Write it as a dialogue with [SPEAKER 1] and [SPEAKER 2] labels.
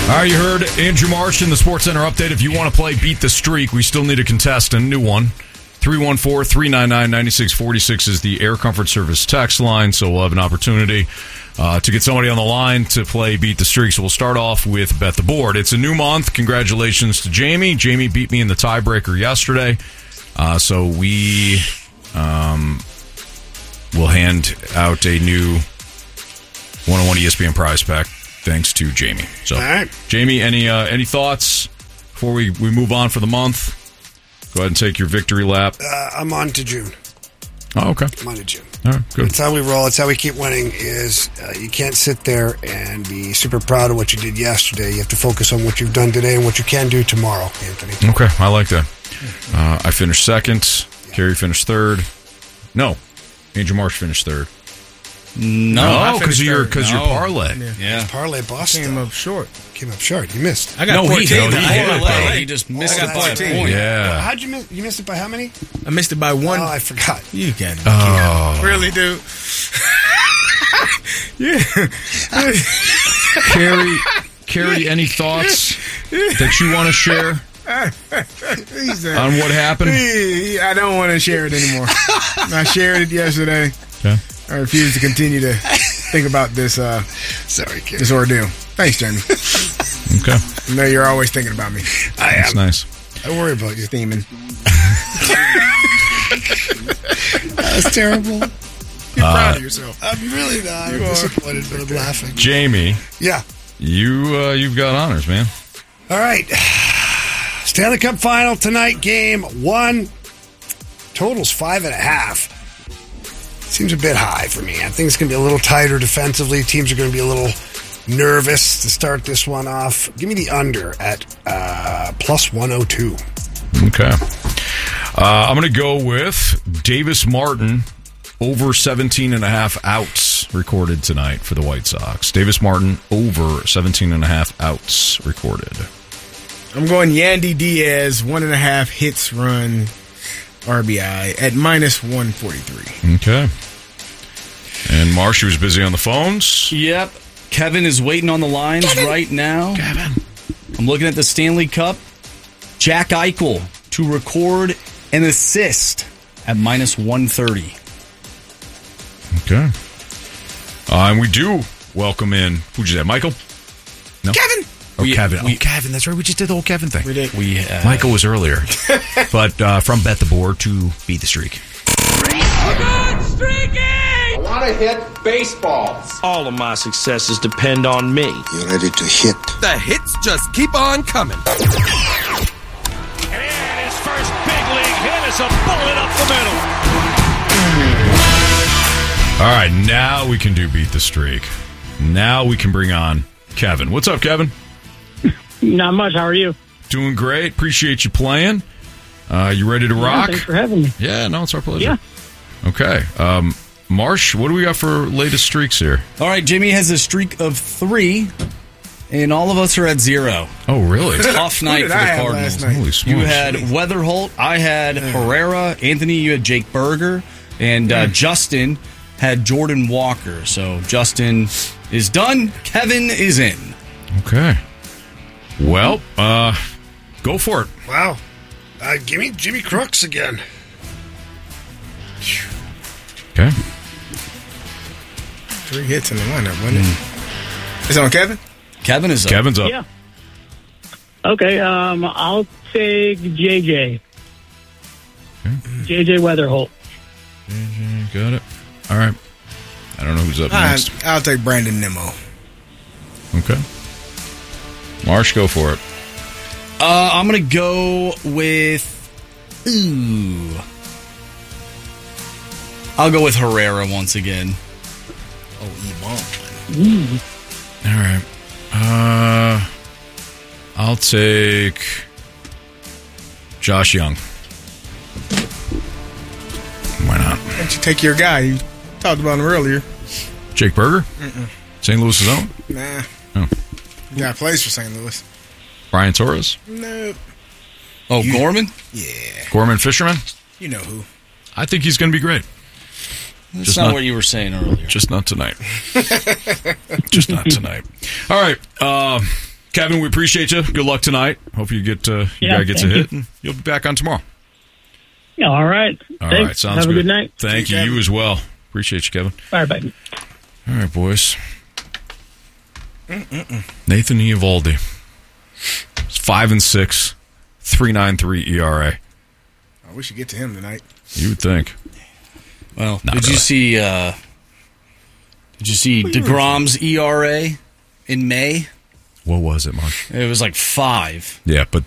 [SPEAKER 1] All right, you heard Andrew Marsh in the SportsCenter update. If you want to play Beat the Streak, we still need a contestant, a new one. 314-399-9646 is the Air Comfort Service text line, so we'll have an opportunity to get somebody on the line to play Beat the Streak. So we'll start off with Bet the Board. It's a new month. Congratulations to Jamie. Jamie beat me in the tiebreaker yesterday, so we will hand out a new 101 ESPN prize pack. Thanks to Jamie. So,
[SPEAKER 2] all right.
[SPEAKER 1] Jamie, any thoughts before we move on for the month? Go ahead and take your victory lap.
[SPEAKER 2] I'm on to June.
[SPEAKER 1] Oh, okay.
[SPEAKER 2] I'm on to June.
[SPEAKER 1] All right, good.
[SPEAKER 2] That's how we roll. That's how we keep winning. Is you can't sit there and be super proud of what you did yesterday. You have to focus on what you've done today and what you can do tomorrow, Anthony.
[SPEAKER 1] Okay, I like that. I finished second. Kerry finished third. No, Andrew Marsh finished third.
[SPEAKER 3] No,
[SPEAKER 1] because of your parlay.
[SPEAKER 3] Yeah.
[SPEAKER 2] Parlay bust.
[SPEAKER 4] Came up short.
[SPEAKER 2] You missed.
[SPEAKER 4] I got 14.
[SPEAKER 3] He just missed it by a point.
[SPEAKER 1] Yeah.
[SPEAKER 2] Well, how'd you miss? You missed it by how many?
[SPEAKER 4] I missed it by one.
[SPEAKER 2] Oh, I forgot.
[SPEAKER 4] You can.
[SPEAKER 1] Oh.
[SPEAKER 4] Really, dude? Yeah.
[SPEAKER 1] Carrie, any thoughts that you want to share on what happened?
[SPEAKER 4] I don't want to share it anymore. I shared it yesterday.
[SPEAKER 1] Okay.
[SPEAKER 4] I refuse to continue to think about this.
[SPEAKER 2] Sorry, Carrie.
[SPEAKER 4] This ordeal. Thanks, Jeremy.
[SPEAKER 1] Okay.
[SPEAKER 4] I know you're always thinking about me.
[SPEAKER 1] That's nice.
[SPEAKER 2] I worry about you.
[SPEAKER 4] Steaming.
[SPEAKER 2] That's terrible.
[SPEAKER 4] You're proud of yourself.
[SPEAKER 2] I'm really not. I'm disappointed, but I'm laughing.
[SPEAKER 1] Jamie.
[SPEAKER 2] Yeah.
[SPEAKER 1] You've got honors, man.
[SPEAKER 2] All right. Stanley Cup Final tonight, game 1. Total's 5.5. Seems a bit high for me. I think it's going to be a little tighter defensively. Teams are going to be a little nervous to start this one off. Give me the under at plus 102.
[SPEAKER 1] Okay. I'm going to go with Davis Martin over 17.5 outs recorded tonight for the White Sox. Davis Martin over 17.5 outs recorded.
[SPEAKER 4] I'm going Yandy Diaz, 1.5 hits run RBI at minus 143.
[SPEAKER 1] Okay. And Marsh was busy on the phones.
[SPEAKER 3] Yep. Kevin is waiting on the lines right now.
[SPEAKER 1] Kevin.
[SPEAKER 3] I'm looking at the Stanley Cup. Jack Eichel to record an assist at minus 130.
[SPEAKER 1] Okay. And we do welcome in, who'd you say, Michael? No?
[SPEAKER 4] Kevin!
[SPEAKER 1] Kevin. Kevin. That's right. We just did the whole Kevin thing.
[SPEAKER 4] We did.
[SPEAKER 1] Michael was earlier. But from Bet the Board to Beat the Streak.
[SPEAKER 5] Good streaking!
[SPEAKER 6] I want to hit baseballs.
[SPEAKER 5] All of my successes depend on me.
[SPEAKER 7] You ready to hit?
[SPEAKER 8] The hits just keep on coming.
[SPEAKER 5] And his first big league hit is a bullet up the middle.
[SPEAKER 1] All right, now we can do Beat the Streak. Now we can bring on Kevin. What's up, Kevin?
[SPEAKER 9] Not much. How are you?
[SPEAKER 1] Doing great. Appreciate you playing. You ready to rock?
[SPEAKER 9] Thanks for having me.
[SPEAKER 1] Yeah, no, it's our pleasure.
[SPEAKER 9] Yeah.
[SPEAKER 1] Okay. Marsh, what do we got for latest streaks here?
[SPEAKER 3] All right, Jimmy has a streak of 3, and all of us are at 0.
[SPEAKER 1] Oh, really?
[SPEAKER 3] Tough night for the Cardinals.
[SPEAKER 1] Holy smokes.
[SPEAKER 3] You had Weatherholt, I had Herrera, Anthony, you had Jake Berger, and Justin had Jordan Walker. So Justin is done. Kevin is in.
[SPEAKER 1] Okay. Well, go for it.
[SPEAKER 2] Wow. Give me Jimmy Crooks again.
[SPEAKER 1] Okay.
[SPEAKER 4] 3 hits in the lineup, wasn't it? Is it on Kevin?
[SPEAKER 3] Kevin is up.
[SPEAKER 1] Kevin's up.
[SPEAKER 9] Yeah. Okay, I'll take JJ.
[SPEAKER 1] Okay.
[SPEAKER 9] JJ Weatherholt.
[SPEAKER 1] Got it. All right. I don't know who's up next.
[SPEAKER 4] I'll take Brandon Nimmo.
[SPEAKER 1] Okay. Marsh, go for it.
[SPEAKER 3] I'm going to go with... I'll go with Herrera once again.
[SPEAKER 4] Oh, E-bomb.
[SPEAKER 1] All right. I'll take Josh Young. Why not?
[SPEAKER 4] Why don't you take your guy? You talked about him earlier.
[SPEAKER 1] Jake Berger? St. Louis's own?
[SPEAKER 4] Nah.
[SPEAKER 1] Oh.
[SPEAKER 4] He got plays for St. Louis.
[SPEAKER 1] Brian Torres?
[SPEAKER 4] Nope.
[SPEAKER 3] Oh, Gorman?
[SPEAKER 4] Yeah.
[SPEAKER 1] Gorman Fisherman?
[SPEAKER 4] You know who.
[SPEAKER 1] I think he's going to be great.
[SPEAKER 3] That's
[SPEAKER 1] Just
[SPEAKER 3] not
[SPEAKER 1] not-
[SPEAKER 3] what you were saying earlier.
[SPEAKER 1] Just not tonight. Just not tonight. All right. Kevin, we appreciate you. Good luck tonight. Hope you get your guy gets a hit, and you'll be back on tomorrow.
[SPEAKER 9] Yeah, all right.
[SPEAKER 1] All
[SPEAKER 9] Thanks.
[SPEAKER 1] right, sounds
[SPEAKER 9] Have
[SPEAKER 1] good.
[SPEAKER 9] a good night.
[SPEAKER 1] Thank you. You as well. Appreciate you, Kevin.
[SPEAKER 9] Bye bye.
[SPEAKER 1] All right, boys. Nathan Eovaldi. It's 5-6, 3.93 ERA.
[SPEAKER 4] We should get to him tonight.
[SPEAKER 1] You would think.
[SPEAKER 3] Well,
[SPEAKER 1] Not
[SPEAKER 3] did
[SPEAKER 1] really.
[SPEAKER 3] you see? Did you see DeGrom's ERA in May?
[SPEAKER 1] What was it, Mark?
[SPEAKER 3] It was like 5.
[SPEAKER 1] Yeah, but